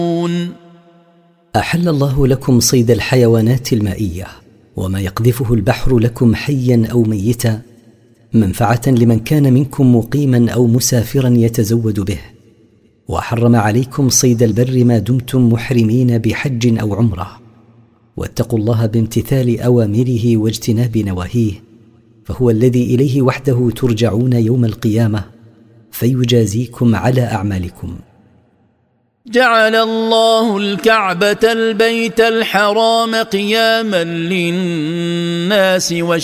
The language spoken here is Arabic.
أحل الله لكم صيد الحيوانات المائية وما يقذفه البحر لكم حيا أو ميتا منفعة لمن كان منكم مقيما أو مسافرا يتزود به، وحرم عليكم صيد البر ما دمتم محرمين بحج أو عمرة، واتقوا الله بامتثال أوامره واجتناب نواهيه، فهو الذي إليه وحده ترجعون يوم القيامة فيجازيكم على أعمالكم. جعل الله الكعبة البيت الحرام قياما للناس